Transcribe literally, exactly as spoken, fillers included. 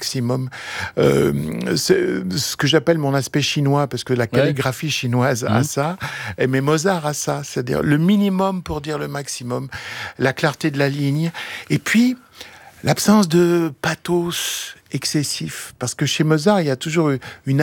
maximum. Euh, c'est ce que j'appelle mon aspect chinois, parce que la calligraphie ouais. chinoise mmh. a ça, et mais Mozart a ça, c'est-à-dire le minimum pour dire le maximum, la clarté de la ligne, et puis l'absence de pathos excessif, parce que chez Mozart, il y a toujours une